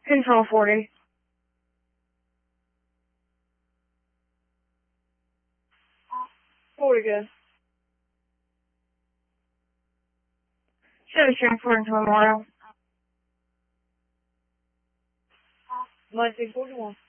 Control 40. Forty good. Should have transferred into Memorial. 1941.